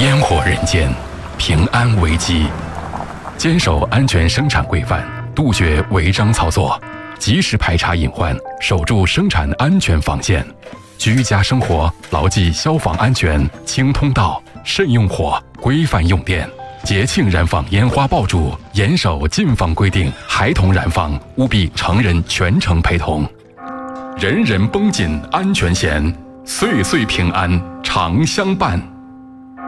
烟火人间，平安危机。坚守安全生产规范，杜绝违章操作，及时排查隐患，守住生产安全防线。居家生活牢记消防安全，清通道，慎用火，规范用电。节庆燃放烟花爆竹，严守禁放规定，孩童燃放务必成人全程陪同。人人绷紧安全弦，岁岁平安常相伴。